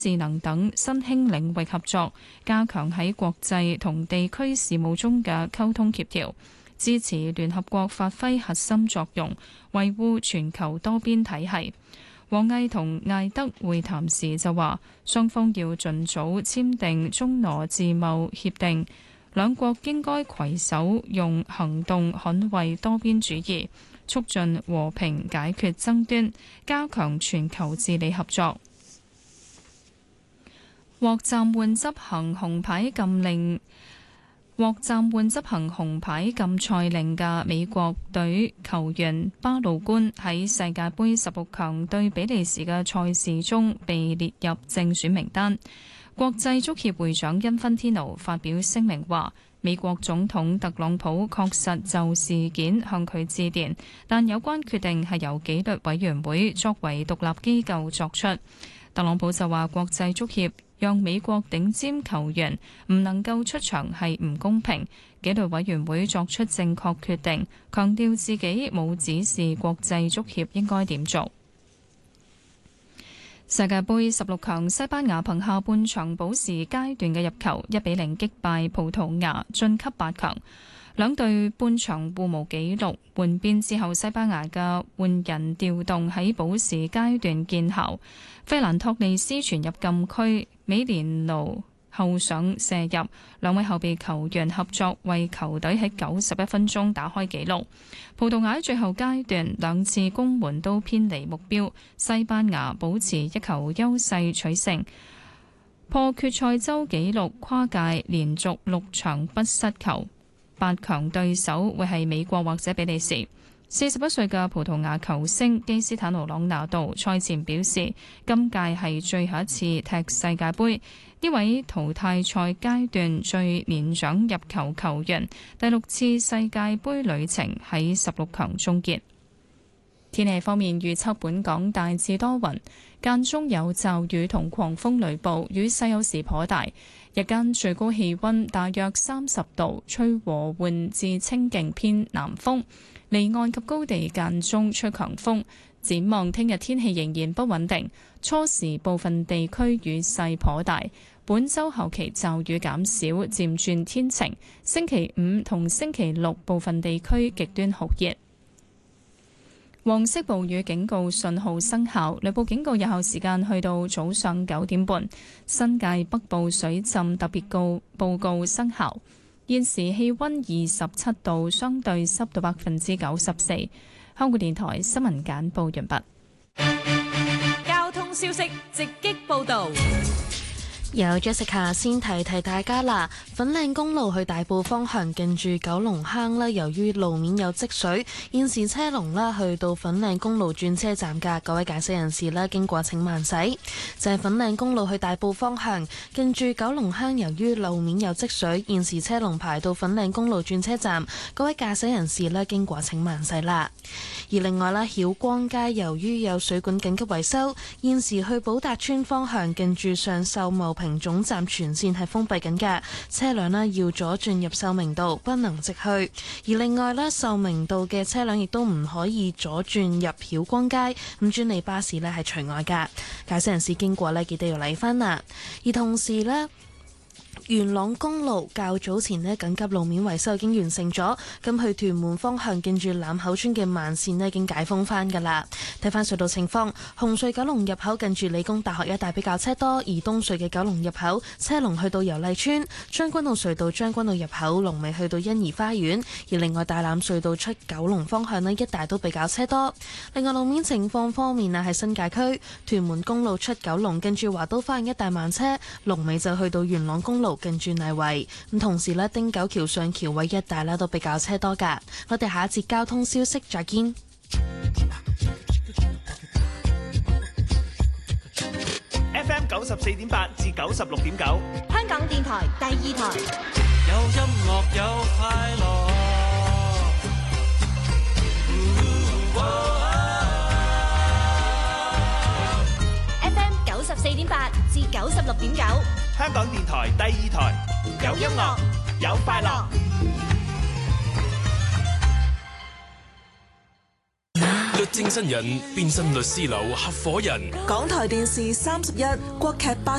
智能等新興領域合作，加強喺國際同地區事務中嘅溝通協調，支持聯合國發揮核心作用，維護全球多邊體系。王毅同艾德會談時就話，雙方要盡早簽訂中俄自貿協定，兩國應該攜手用行動捍衛多邊主義，促進和平解決爭端，加強全球治理合作。獲暫緩執行紅牌禁賽令嘅美國隊球員巴魯官喺世界盃16強對比利時嘅賽事中被列入正選名單。國際足協會長因芬天奴發表聲明話，美國總統特朗普確實就事件向佢致電，但有關決定係由紀律委員會作為獨立機構作出。特朗普就話，國際足協讓美國頂尖球員唔能夠出場係唔公平，紀律委員會作出正確決定，強調自己冇指示國際足協應該點做。世界盃16強，西班牙憑下半場補時階段嘅入球1-0擊敗葡萄牙晉級8強。兩隊半場互無紀錄，換邊之後西班牙嘅換人調動喺補時階段見效，費蘭托利斯傳入禁區，美連奴後上射入，兩位後備球員合作為球隊喺91分鐘打開紀錄。葡萄牙喺最後階段兩次攻門都偏離目標，西班牙保持一球優勢取勝，破決賽周紀錄，跨界連續6場不失球。8強對手會係美國或者比利時。41歲嘅葡萄牙球星基斯坦奴朗拿度賽前表示，今屆係最後一次踢世界盃。呢位淘汰賽階段最年長入球球員，第6次世界盃旅程喺16強終結。天氣方面預測，本港大致多雲，間中有驟雨同狂風雷暴，雨勢有時頗大。日間最高氣溫大約30度，吹和緩至清勁偏南風，離岸及高地間中吹強風。展望聽日天氣仍然不穩定，初時部分地區雨勢頗大。本週後期驟雨減少，漸轉天晴。星期5同星期6部分地區極端酷熱。黃色暴雨警告信號生效，雷暴警告有效時間去到早上9點半。新界北部水浸特別報告生效。現時氣溫27度，相對濕度94%。香港電台新聞簡報完畢。 交通消息直擊報道。 有 Jessica 先提大家啦，粉嶺公路去大埔方向近住九龍坑啦，由於路面有積水，現時車龍啦去到粉嶺公路轉車站㗎，各位駕駛人士啦經過請慢駛。就係粉嶺公路去大埔方向近住九龍坑，由於路面有積水，現時車龍排到粉嶺公路轉車站，各位駕駛人士啦經過請慢駛啦。而另外啦，曉光街由於有水管緊急維修，現時去寶達村方向近住上秀茂坪總站全線係封閉緊嘅，車輛啦要左轉入秀明道，不能直去。而另外啦，秀明道嘅車輛亦都唔可以左轉入曉光街，咁專利巴士呢係除外噶。駕駛人士經過呢，記得要禮返啦。而同時呢，元朗公路較早前呢緊急路面維修已經完成咗，咁去屯門方向近住欖口村嘅慢線呢已經解封返噶啦。睇返隧道情況，紅隧九龍入口近住理工大學一帶比較車多，而東隧嘅九龍入口車龍去到油麗村，將軍澳隧道將軍澳入口龍尾去到欣怡花園，而另外大欖隧道出九龍方向呢一帶都比較車多。另外路面情況方面啊，喺新界區屯門公路出九龍近住華都花園一帶慢車，龍尾就去到元朗公路近住泥圍。咁同時呢，汀九橋上橋位一帶呢都比較車多噶。我哋下一節交通消息再見。 FM 94.8至96.9， 香港電台第二台。 有音樂有快樂。 FM 94.8至96.9， 香港電台第二台。有音樂，有快樂。 精新人變身律師樓合夥人。 港台電視31，國劇8